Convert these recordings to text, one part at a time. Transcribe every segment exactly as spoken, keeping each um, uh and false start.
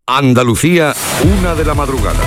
Andalucía, una de la madrugada.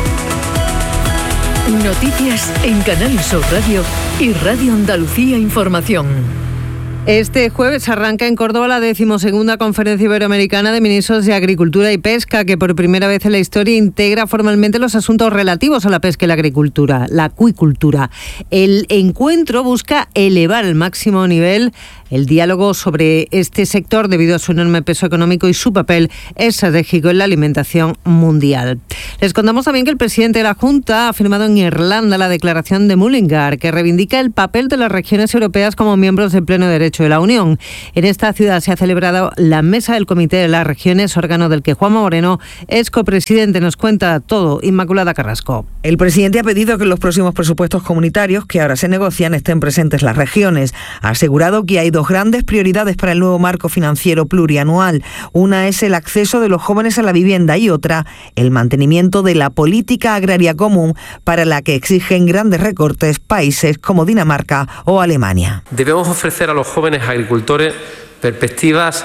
Noticias en Canal Sur Radio y Radio Andalucía Información. Este jueves arranca en Córdoba la decimosegunda Conferencia Iberoamericana de Ministros de Agricultura y Pesca, que por primera vez en la historia integra formalmente los asuntos relativos a la pesca y la agricultura, la acuicultura. El encuentro busca elevar al máximo nivel el diálogo sobre este sector debido a su enorme peso económico y su papel estratégico en la alimentación mundial. Les contamos también que el presidente de la Junta ha firmado en Irlanda la declaración de Mullingar, que reivindica el papel de las regiones europeas como miembros de pleno derecho de la Unión. En esta ciudad se ha celebrado la Mesa del Comité de las Regiones, órgano del que Juanma Moreno es copresidente. Nos cuenta todo Inmaculada Carrasco. El presidente ha pedido que en los próximos presupuestos comunitarios que ahora se negocian estén presentes las regiones. Ha asegurado que hay dos grandes prioridades para el nuevo marco financiero plurianual. Una es el acceso de los jóvenes a la vivienda y otra, el mantenimiento de la política agraria común, para la que exigen grandes recortes países como Dinamarca o Alemania. Debemos ofrecer a los jóvenes agricultores perspectivas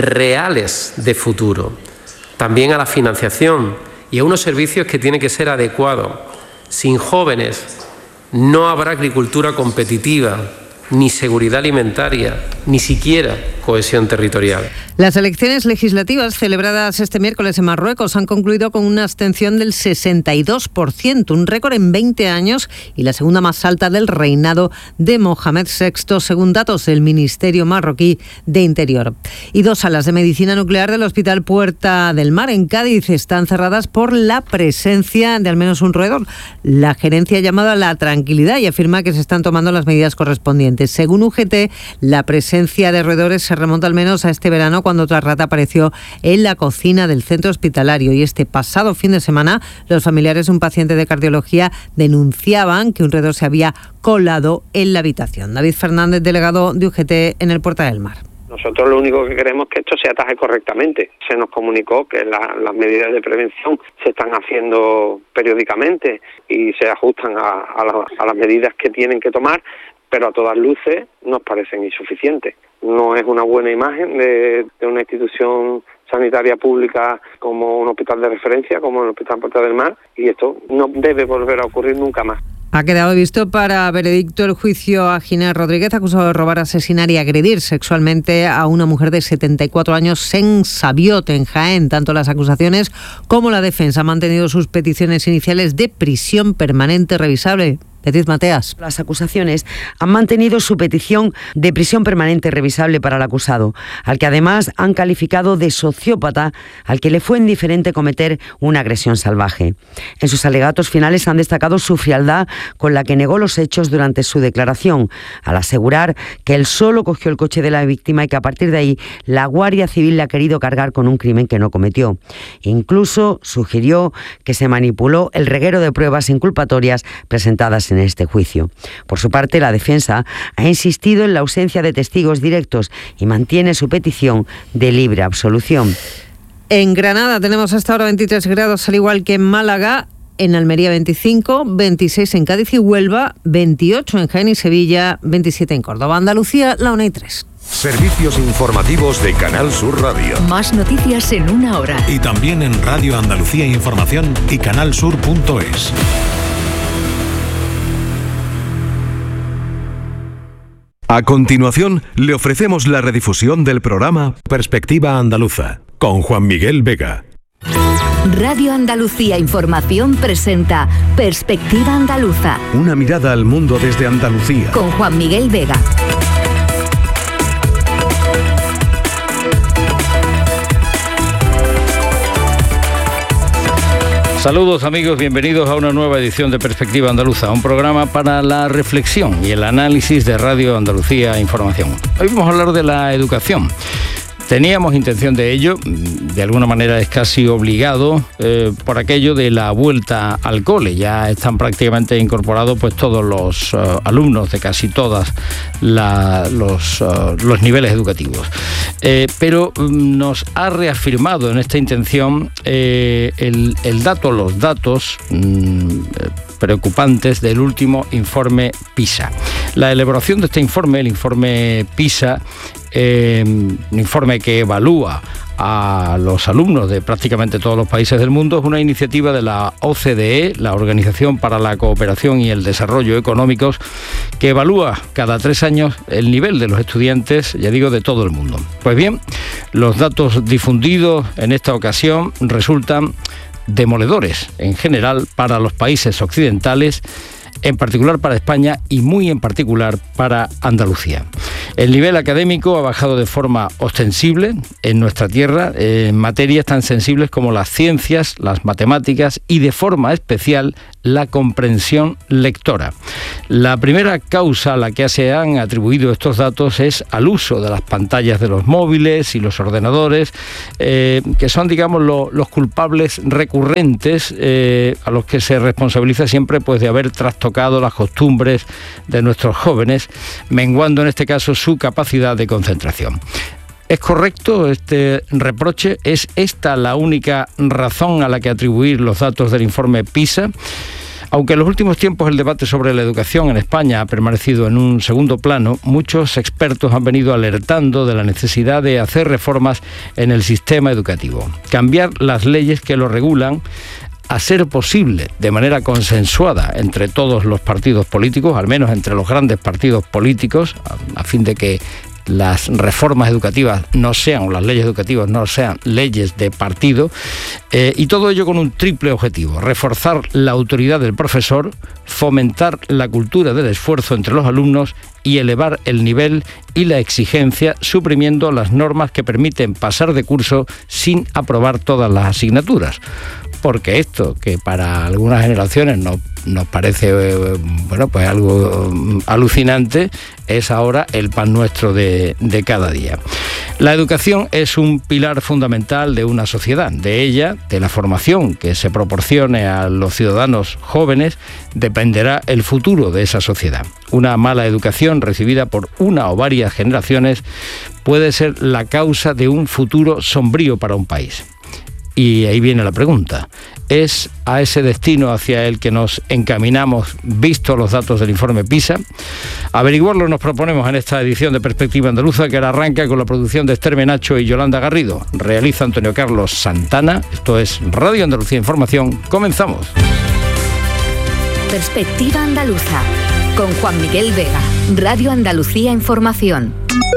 reales de futuro, también a la financiación y a unos servicios que tienen que ser adecuados. Sin jóvenes no habrá agricultura competitiva, ni seguridad alimentaria, ni siquiera cohesión territorial. Las elecciones legislativas celebradas este miércoles en Marruecos han concluido con una abstención del sesenta y dos por ciento, un récord en veinte años y la segunda más alta del reinado de Mohamed sexto, según datos del Ministerio marroquí de Interior. Y dos salas de medicina nuclear del Hospital Puerta del Mar en Cádiz están cerradas por la presencia de al menos un roedor. La gerencia ha llamado a la tranquilidad y afirma que se están tomando las medidas correspondientes. Según U G T, la presencia de roedores se remonta al menos a este verano, cuando otra rata apareció en la cocina del centro hospitalario. Y este pasado fin de semana, los familiares de un paciente de cardiología denunciaban que un roedor se había colado en la habitación. David Fernández, delegado de U G T en el Puerta del Mar. Nosotros lo único que queremos es que esto se ataje correctamente. Se nos comunicó que la, las medidas de prevención se están haciendo periódicamente y se ajustan a, a, la, a las medidas que tienen que tomar, pero a todas luces nos parecen insuficientes. No es una buena imagen de, de una institución sanitaria pública como un hospital de referencia, como el Hospital Puerta del Mar, y esto no debe volver a ocurrir nunca más. Ha quedado visto para veredicto el juicio a Ginés Rodríguez, acusado de robar, asesinar y agredir sexualmente a una mujer de setenta y cuatro años en Sabiote, en Jaén. Tanto las acusaciones como la defensa han mantenido sus peticiones iniciales de prisión permanente revisable. Edith Mateas. Las acusaciones han mantenido su petición de prisión permanente revisable para el acusado, al que además han calificado de sociópata, al que le fue indiferente cometer una agresión salvaje. En sus alegatos finales han destacado su frialdad con la que negó los hechos durante su declaración, al asegurar que él solo cogió el coche de la víctima y que a partir de ahí la Guardia Civil le ha querido cargar con un crimen que no cometió. Incluso sugirió que se manipuló el reguero de pruebas inculpatorias presentadas en este juicio. Por su parte, la defensa ha insistido en la ausencia de testigos directos y mantiene su petición de libre absolución. En Granada tenemos hasta ahora veintitrés grados, al igual que en Málaga. En Almería veinticinco, veintiséis en Cádiz y Huelva, veintiocho en Jaén y Sevilla, veintisiete en Córdoba. Andalucía, la una y tres. Servicios informativos de Canal Sur Radio. Más noticias en una hora. Y también en Radio Andalucía Información y canalsur punto es. A continuación, le ofrecemos la redifusión del programa Perspectiva Andaluza, con Juan Miguel Vega. Radio Andalucía Información presenta Perspectiva Andaluza. Una mirada al mundo desde Andalucía. Con Juan Miguel Vega. Saludos amigos, bienvenidos a una nueva edición de Perspectiva Andaluza, un programa para la reflexión y el análisis de Radio Andalucía Información. Hoy vamos a hablar de la educación. Teníamos intención de ello, de alguna manera es casi obligado eh, por aquello de la vuelta al cole. Ya están prácticamente incorporados pues todos los uh, alumnos de casi todos los, uh, los niveles educativos. Eh, pero um, nos ha reafirmado en esta intención eh, el, el dato, los datos um, preocupantes del último informe PISA. La elaboración de este informe, el informe PISA, Eh, un informe que evalúa a los alumnos de prácticamente todos los países del mundo. Es una iniciativa de la O C D E, la Organización para la Cooperación y el Desarrollo Económicos, que evalúa cada tres años el nivel de los estudiantes, ya digo, de todo el mundo. Pues bien, los datos difundidos en esta ocasión resultan demoledores en general para los países occidentales, en particular para España y muy en particular para Andalucía. El nivel académico ha bajado de forma ostensible en nuestra tierra en materias tan sensibles como las ciencias, las matemáticas y de forma especial la comprensión lectora. La primera causa a la que se han atribuido estos datos es al uso de las pantallas de los móviles y los ordenadores, eh, que son, digamos, lo, los culpables recurrentes eh, a los que se responsabiliza siempre pues de haber trastocado las costumbres de nuestros jóvenes, menguando en este caso su capacidad de concentración. ¿Es correcto este reproche? ¿Es esta la única razón a la que atribuir los datos del informe PISA? Aunque en los últimos tiempos el debate sobre la educación en España ha permanecido en un segundo plano, muchos expertos han venido alertando de la necesidad de hacer reformas en el sistema educativo, cambiar las leyes que lo regulan, a ser posible de manera consensuada entre todos los partidos políticos, al menos entre los grandes partidos políticos, a, a fin de que las reformas educativas no sean, o las leyes educativas no sean leyes de partido, eh, y todo ello con un triple objetivo: reforzar la autoridad del profesor, fomentar la cultura del esfuerzo entre los alumnos y elevar el nivel y la exigencia, suprimiendo las normas que permiten pasar de curso sin aprobar todas las asignaturas. Porque esto, que para algunas generaciones no, nos parece eh, bueno, pues algo alucinante, es ahora el pan nuestro de, de cada día. La educación es un pilar fundamental de una sociedad. De ella, de la formación que se proporcione a los ciudadanos jóvenes, dependerá el futuro de esa sociedad. Una mala educación recibida por una o varias generaciones puede ser la causa de un futuro sombrío para un país. Y ahí viene la pregunta: ¿es a ese destino hacia el que nos encaminamos, visto los datos del informe PISA? Averiguarlo nos proponemos en esta edición de Perspectiva Andaluza, que ahora arranca con la producción de Esther Menacho y Yolanda Garrido. Realiza Antonio Carlos Santana. Esto es Radio Andalucía Información. Comenzamos. Perspectiva Andaluza, con Juan Miguel Vega. Radio Andalucía Información.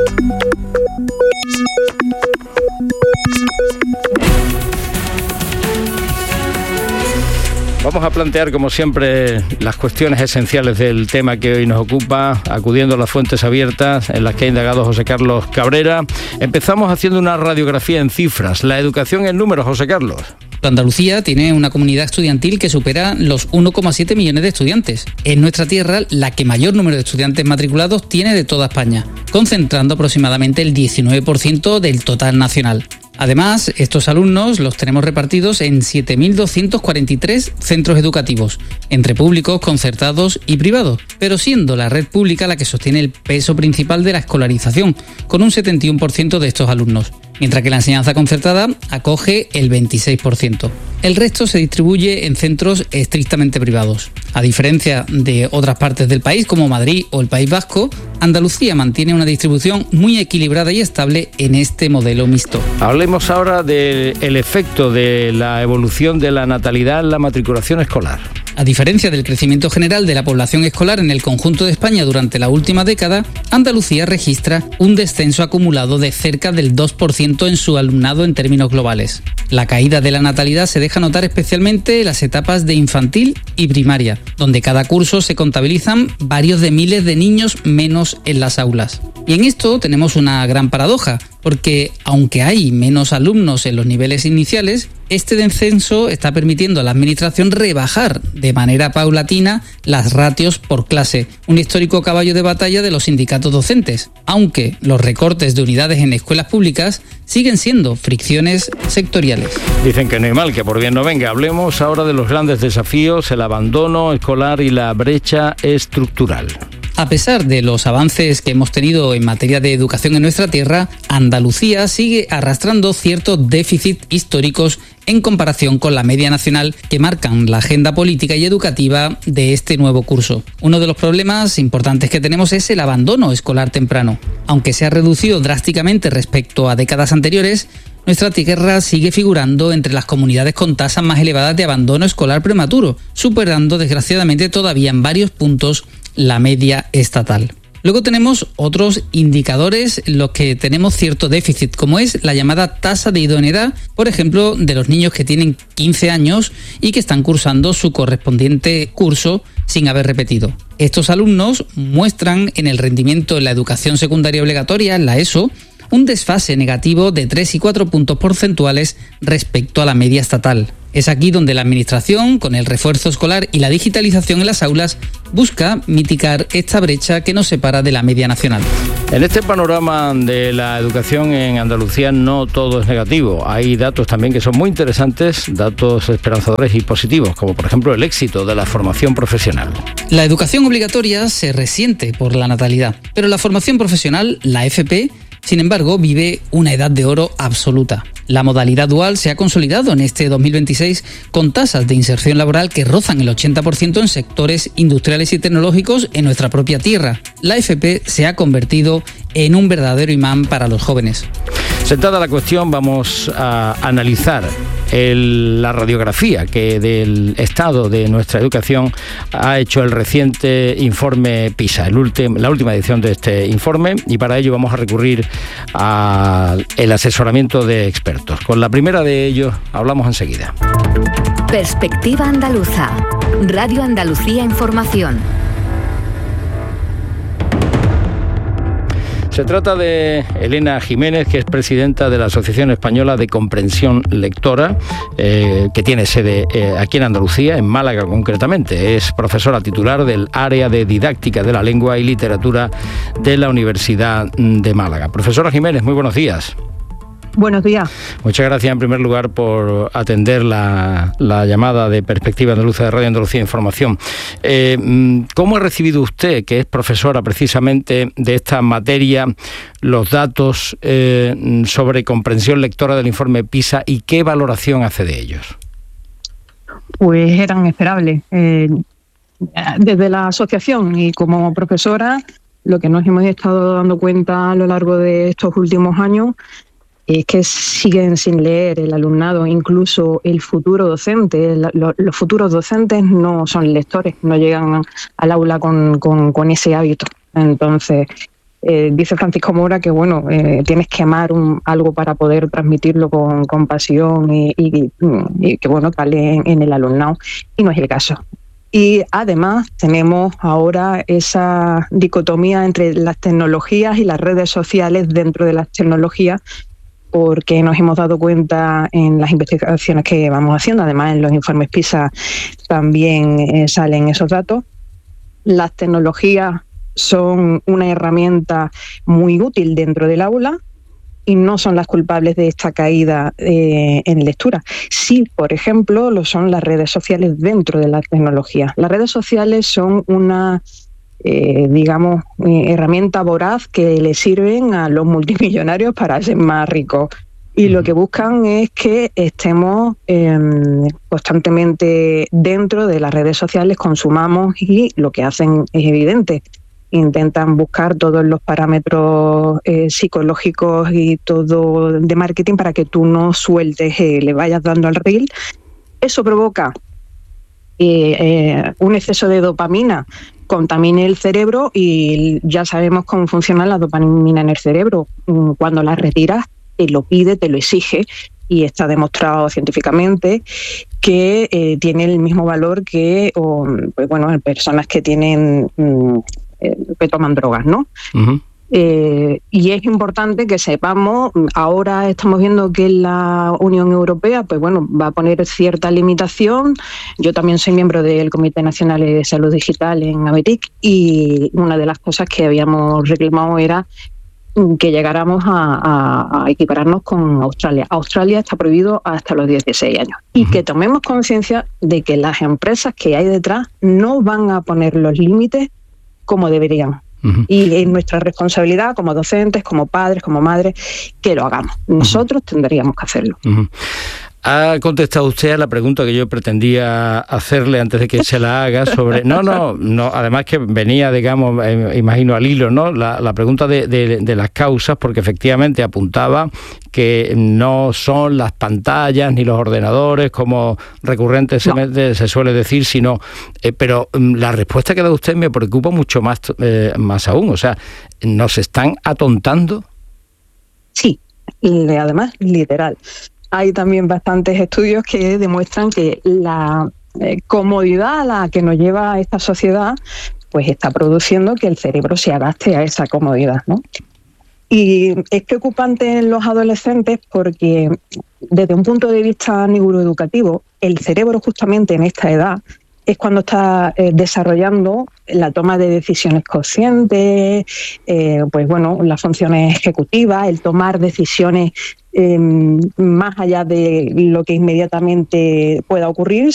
Vamos a plantear, como siempre, las cuestiones esenciales del tema que hoy nos ocupa, acudiendo a las fuentes abiertas en las que ha indagado José Carlos Cabrera. Empezamos haciendo una radiografía en cifras. La educación en números, José Carlos. Andalucía tiene una comunidad estudiantil que supera los uno coma siete millones de estudiantes. Es nuestra tierra la que mayor número de estudiantes matriculados tiene de toda España, concentrando aproximadamente el diecinueve por ciento del total nacional. Además, estos alumnos los tenemos repartidos en siete mil doscientos cuarenta y tres centros educativos, entre públicos, concertados y privados, pero siendo la red pública la que sostiene el peso principal de la escolarización, con un setenta y uno por ciento de estos alumnos, mientras que la enseñanza concertada acoge el veintiséis por ciento. El resto se distribuye en centros estrictamente privados. A diferencia de otras partes del país, como Madrid o el País Vasco, Andalucía mantiene una distribución muy equilibrada y estable en este modelo mixto. Hablemos ahora del efecto de la evolución de la natalidad en la matriculación escolar. A diferencia del crecimiento general de la población escolar en el conjunto de España durante la última década, Andalucía registra un descenso acumulado de cerca del dos por ciento en su alumnado en términos globales. La caída de la natalidad se deja notar especialmente en las etapas de infantil y primaria, donde cada curso se contabilizan varios de miles de niños menos en las aulas. Y en esto tenemos una gran paradoja, porque aunque hay menos alumnos en los niveles iniciales, este descenso está permitiendo a la administración rebajar de manera paulatina las ratios por clase, un histórico caballo de batalla de los sindicatos docentes, aunque los recortes de unidades en escuelas públicas siguen siendo fricciones sectoriales. Dicen que no hay mal que por bien no venga. Hablemos ahora de los grandes desafíos, el abandono escolar y la brecha estructural. A pesar de los avances que hemos tenido en materia de educación en nuestra tierra, Andalucía sigue arrastrando ciertos déficits históricos en comparación con la media nacional que marcan la agenda política y educativa de este nuevo curso. Uno de los problemas importantes que tenemos es el abandono escolar temprano. Aunque se ha reducido drásticamente respecto a décadas anteriores, nuestra tierra sigue figurando entre las comunidades con tasas más elevadas de abandono escolar prematuro, superando desgraciadamente todavía en varios puntos la media estatal. Luego tenemos otros indicadores en los que tenemos cierto déficit, como es la llamada tasa de idoneidad, por ejemplo, de los niños que tienen quince años y que están cursando su correspondiente curso sin haber repetido. Estos alumnos muestran en el rendimiento en la educación secundaria obligatoria, la ESO, un desfase negativo de tres y cuatro puntos porcentuales respecto a la media estatal. Es aquí donde la Administración, con el refuerzo escolar y la digitalización en las aulas, busca mitigar esta brecha que nos separa de la media nacional. En este panorama de la educación en Andalucía no todo es negativo. Hay datos también que son muy interesantes, datos esperanzadores y positivos, como por ejemplo el éxito de la formación profesional. La educación obligatoria se resiente por la natalidad, pero la formación profesional, la F P, sin embargo, vive una edad de oro absoluta. La modalidad dual se ha consolidado en este dos mil veintiséis con tasas de inserción laboral que rozan el ochenta por ciento en sectores industriales y tecnológicos en nuestra propia tierra. La F P se ha convertido en un verdadero imán para los jóvenes. Sentada la cuestión, vamos a analizar el, la radiografía que del estado de nuestra educación ha hecho el reciente informe PISA, el ultim, la última edición de este informe, y para ello vamos a recurrir al asesoramiento de expertos. Con la primera de ellos hablamos enseguida. Perspectiva Andaluza, Radio Andalucía Información. Se trata de Elena Jiménez, que es presidenta de la Asociación Española de Comprensión Lectora, eh, que tiene sede eh, aquí en Andalucía, en Málaga concretamente. Es profesora titular del área de Didáctica de la Lengua y Literatura de la Universidad de Málaga. Profesora Jiménez, muy buenos días. Buenos días. Muchas gracias en primer lugar por atender la, la llamada de Perspectiva Andaluza de Radio Andalucía Información. Eh, ¿Cómo ha recibido usted, que es profesora precisamente de esta materia, los datos eh, sobre comprensión lectora del informe PISA y qué valoración hace de ellos? Pues eran esperables. Eh, desde la asociación y como profesora, lo que nos hemos estado dando cuenta a lo largo de estos últimos años es que siguen sin leer el alumnado, incluso el futuro docente. Los futuros docentes no son lectores, no llegan al aula con, con, con ese hábito. Entonces, eh, dice Francisco Mora que bueno, eh, tienes que amar un, algo para poder transmitirlo con, con pasión y, y, y que bueno, cale en, en el alumnado, y no es el caso. Y además tenemos ahora esa dicotomía entre las tecnologías y las redes sociales dentro de las tecnologías, porque nos hemos dado cuenta en las investigaciones que vamos haciendo, además en los informes PISA también eh, salen esos datos. Las tecnologías son una herramienta muy útil dentro del aula y no son las culpables de esta caída eh, en lectura. Sí, por ejemplo, lo son las redes sociales dentro de la tecnología. Las redes sociales son una Eh, digamos, eh, herramienta voraz que le sirven a los multimillonarios para ser más ricos. Y lo que buscan es que estemos eh, constantemente dentro de las redes sociales, consumamos, y lo que hacen es evidente. Intentan buscar todos los parámetros eh, psicológicos y todo de marketing para que tú no sueltes, eh, le vayas dando al reel. Eso provoca eh, eh, un exceso de dopamina, contamine el cerebro, y ya sabemos cómo funciona la dopamina en el cerebro. Cuando la retiras, te lo pide, te lo exige, y está demostrado científicamente que eh, tiene el mismo valor que o, pues bueno, personas que tienen eh, que toman drogas, ¿no? Uh-huh. Eh, y es importante que sepamos, ahora estamos viendo que la Unión Europea pues bueno, va a poner cierta limitación. Yo también soy miembro del Comité Nacional de Salud Digital en ABETIC, y una de las cosas que habíamos reclamado era que llegáramos a, a, a equipararnos con Australia. Australia está prohibido hasta los dieciséis años. Y que tomemos conciencia de que las empresas que hay detrás no van a poner los límites como deberían. Uh-huh. Y es nuestra responsabilidad como docentes, como padres, como madres, que lo hagamos. Nosotros uh-huh. tendríamos que hacerlo. Uh-huh. Ha contestado usted a la pregunta que yo pretendía hacerle antes de que se la haga sobre... No, no, no además que venía, digamos, eh, imagino al hilo, ¿no? La, la pregunta de, de, de las causas, porque efectivamente apuntaba que no son las pantallas ni los ordenadores, como recurrentemente no. se suele decir, sino... Eh, pero la respuesta que da usted me preocupa mucho más, eh, más aún. O sea, ¿nos están atontando? Sí, y además literal. Hay también bastantes estudios que demuestran que la eh, comodidad a la que nos lleva esta sociedad pues está produciendo que el cerebro se adapte a esa comodidad, ¿no? Y es preocupante en los adolescentes porque desde un punto de vista neuroeducativo, el cerebro justamente en esta edad es cuando está eh, desarrollando la toma de decisiones conscientes, eh, pues bueno, las funciones ejecutivas, el tomar decisiones eh, más allá de lo que inmediatamente pueda ocurrir,